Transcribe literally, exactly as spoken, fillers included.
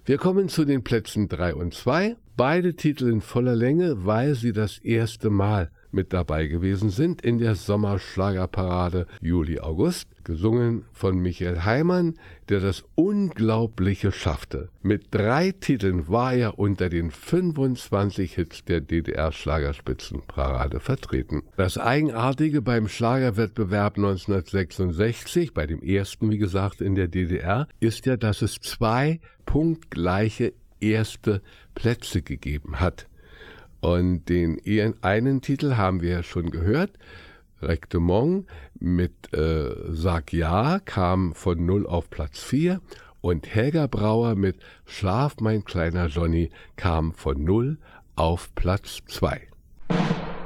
Wir kommen zu den Plätzen drei und zwei. Beide Titel in voller Länge, weil sie das erste Mal mit dabei gewesen sind in der Sommerschlagerparade Juli-August, gesungen von Michael Heimann, der das Unglaubliche schaffte. Mit drei Titeln war er unter den fünfundzwanzig Hits der D D R-Schlagerspitzenparade vertreten. Das Eigenartige beim Schlagerwettbewerb neunzehnhundertsechsundsechzig, bei dem ersten, wie gesagt, in der D D R, ist ja, dass es zwei punktgleiche erste Plätze gegeben hat. Und den einen Titel haben wir ja schon gehört. Rectemont mit äh, Sag Ja kam von null auf Platz vier und Helga Brauer mit Schlaf mein kleiner Johnny kam von null auf Platz zwei.